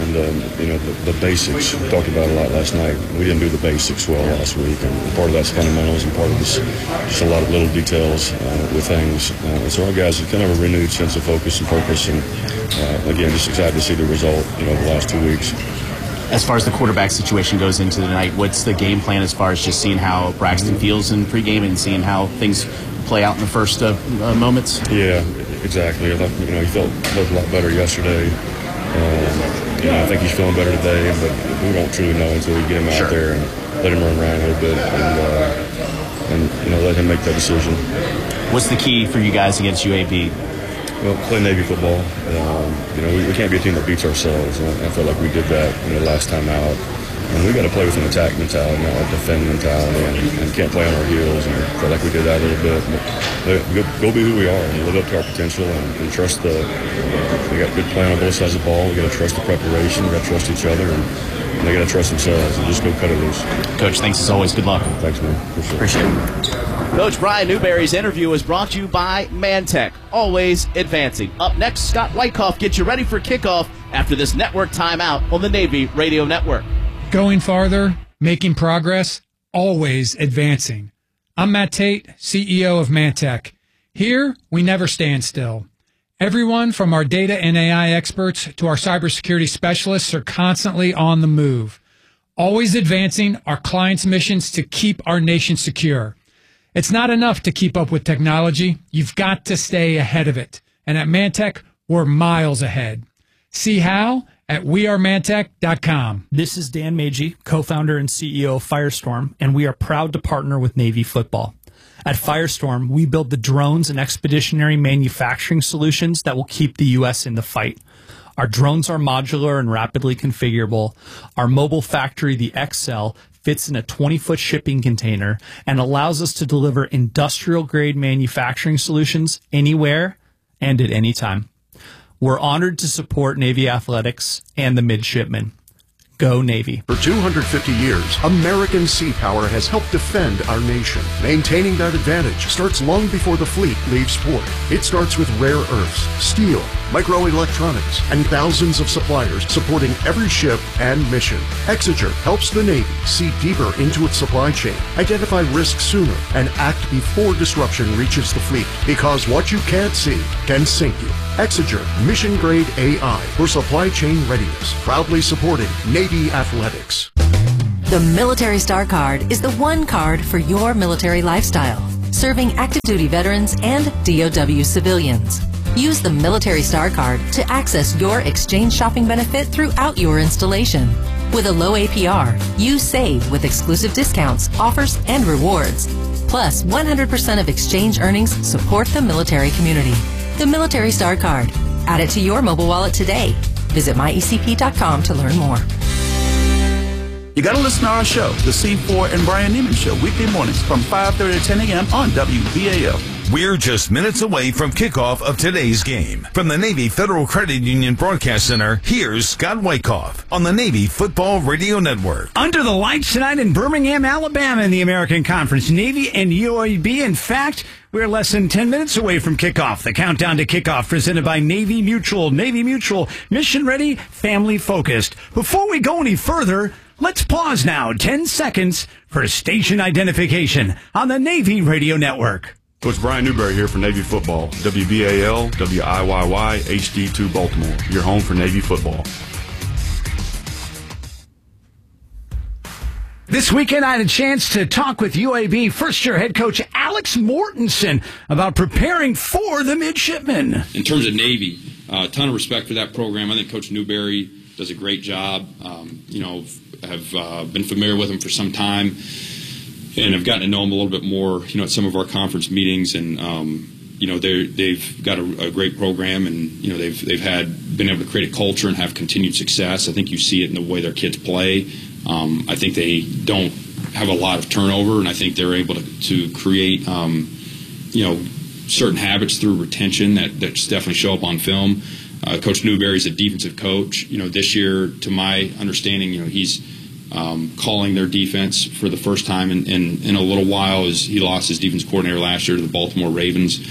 the basics. We talked about it a lot last night. We didn't do the basics well last week, and part of that's fundamentals, and part of it's just a lot of little details with things. And so our guys have kind of a renewed sense of focus and purpose, and again, just excited to see the result. The last 2 weeks. As far as the quarterback situation goes into the night, what's the game plan as far as just seeing how Braxton feels in pregame and seeing how things play out in the first moments? Yeah, exactly. I thought he felt a lot better yesterday. I think he's feeling better today, but we don't truly know until we get him out there and let him run around a little bit and let him make that decision. What's the key for you guys against UAB? Well, play Navy football. We can't be a team that beats ourselves. I felt like we did that last time out. And we got to play with an attack mentality, not a defend mentality, and can't play on our heels. And I felt like we did that a little bit. But go be who we are and live up to our potential and trust we got good plan on both sides of the ball. We got to trust the preparation. We got to trust each other, and they got to trust themselves and just go cut it loose. Coach, thanks as always. Good luck. Thanks, man. Appreciate it. Coach Brian Newberry's interview was brought to you by Mantech, always advancing. Up next, Scott Wyckoff gets you ready for kickoff after this network timeout on the Navy Radio Network. Going farther, making progress, always advancing. I'm Matt Tate, CEO of Mantech. Here, we never stand still. Everyone from our data and AI experts to our cybersecurity specialists are constantly on the move, always advancing our clients' missions to keep our nation secure. It's not enough to keep up with technology. You've got to stay ahead of it. And at Mantech, we're miles ahead. See how at wearemantech.com. This is Dan Magee, co-founder and CEO of Firestorm, and we are proud to partner with Navy Football. At Firestorm, we build the drones and expeditionary manufacturing solutions that will keep the U.S. in the fight. Our drones are modular and rapidly configurable. Our mobile factory, the XL, fits in a 20-foot shipping container and allows us to deliver industrial-grade manufacturing solutions anywhere and at any time. We're honored to support Navy athletics and the midshipmen. Go Navy. For 250 years, American sea power has helped defend our nation. Maintaining that advantage starts long before the fleet leaves port. It starts with rare earths, steel, microelectronics, and thousands of suppliers supporting every ship and mission. Exeger helps the Navy see deeper into its supply chain, identify risks sooner, and act before disruption reaches the fleet. Because what you can't see can sink you. Exeger Mission Grade AI for supply chain readiness. Proudly supporting Navy athletics. The Military Star Card is the one card for your military lifestyle, serving active duty veterans and DOW civilians. Use the Military Star Card to access your exchange shopping benefit throughout your installation. With a low APR, you save with exclusive discounts, offers, and rewards. Plus, 100% of exchange earnings support the military community. The Military Star Card. Add it to your mobile wallet today. Visit myecp.com to learn more. You got to listen to our show, The C4 and Brian Neiman Show, weekday mornings from 5:30 to 10 a.m. on WBAL. We're just minutes away from kickoff of today's game. From the Navy Federal Credit Union Broadcast Center, here's Scott Wyckoff on the Navy Football Radio Network. Under the lights tonight in Birmingham, Alabama in the American Conference, Navy and UAB. In fact, we're less than 10 minutes away from kickoff. The countdown to kickoff presented by Navy Mutual. Navy Mutual, mission ready, family focused. Before we go any further, let's pause now 10 seconds for station identification on the Navy Radio Network. Coach Brian Newberry here for Navy Football, WBAL, WIYY, HD2 Baltimore, your home for Navy football. This weekend, I had a chance to talk with UAB first-year head coach Alex Mortensen about preparing for the midshipmen. In terms of Navy, a ton of respect for that program. I think Coach Newberry does a great job. Have been familiar with him for some time, and have gotten to know him a little bit more, at some of our conference meetings. And, they've got a great program, and, they've been able to create a culture and have continued success. I think you see it in the way their kids play. I think they don't have a lot of turnover, and I think they're able to create, certain habits through retention that definitely show up on film. Coach Newberry's a defensive coach. This year, to my understanding, he's calling their defense for the first time in a little while, as he lost his defense coordinator last year to the Baltimore Ravens.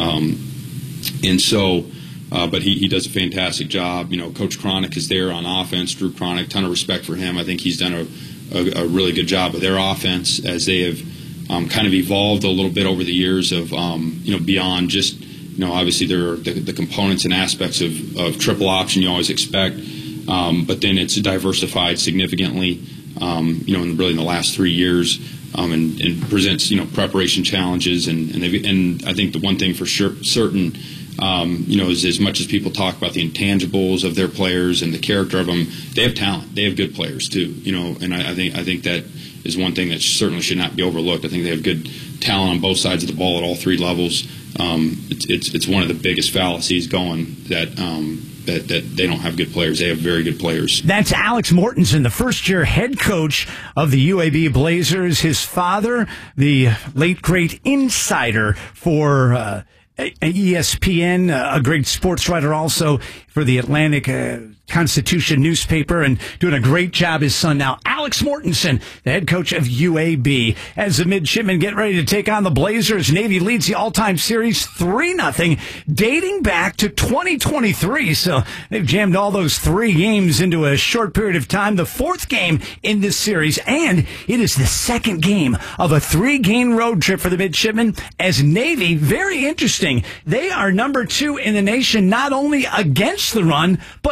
But he does a fantastic job. Coach Cronick is there on offense. Drew Cronick, ton of respect for him. I think he's done a really good job of their offense as they have kind of evolved a little bit over the years of, beyond just, obviously there are the components and aspects of triple option you always expect. But then it's diversified significantly, in the last 3 years, and presents, preparation challenges. And I think the one thing for certain, is as much as people talk about the intangibles of their players and the character of them, they have talent. They have good players too, and I think that is one thing that certainly should not be overlooked. I think they have good talent on both sides of the ball at all three levels. It's one of the biggest fallacies going that they don't have good players. They have very good players. That's Alex Mortensen, the first-year head coach of the UAB Blazers. His father, the late, great insider for ESPN, a great sports writer also for the Atlantic Constitution newspaper, and doing a great job. His son now, Alex Mortensen, the head coach of UAB. As the midshipmen get ready to take on the Blazers, Navy leads the all-time series 3-0, dating back to 2023. So they've jammed all those 3 games into a short period of time. The 4th game in this series, and it is the 2nd game of a 3-game road trip for the midshipmen. As Navy, very interesting, they are number 2 in the nation, not only against the run, but also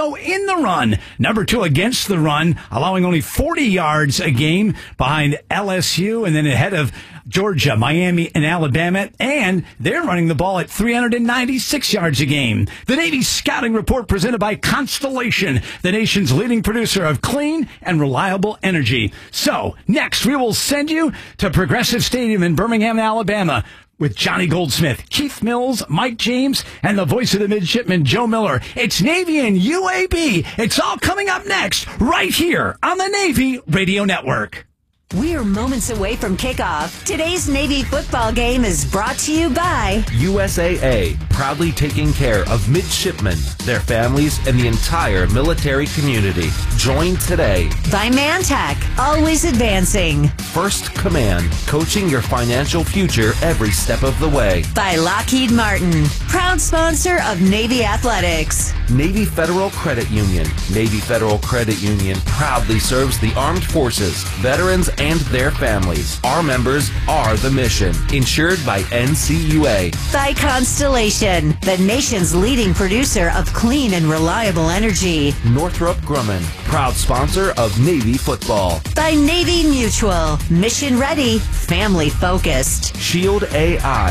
also in the run. Number 2 against the run, allowing only 40 yards a game behind LSU and then ahead of Georgia, Miami, and Alabama, and they're running the ball at 396 yards a game. The Navy Scouting Report presented by Constellation, the nation's leading producer of clean and reliable energy. So, next we will send you to Progressive Stadium in Birmingham, Alabama, with Johnny Goldsmith, Keith Mills, Mike James, and the voice of the midshipman, Joe Miller. It's Navy and UAB. It's all coming up next, right here on the Navy Radio Network. We're moments away from kickoff. Today's Navy football game is brought to you by USAA, proudly taking care of midshipmen, their families, and the entire military community. Join today. By Mantech, always advancing. First Command, coaching your financial future every step of the way. By Lockheed Martin, proud sponsor of Navy Athletics. Navy Federal Credit Union. Navy Federal Credit Union proudly serves the armed forces, veterans, and their families. Our members are the mission. Insured by NCUA. By Constellation, the nation's leading producer of clean and reliable energy. Northrop Grumman, proud sponsor of Navy football. By Navy Mutual, mission ready, family focused. Shield AI.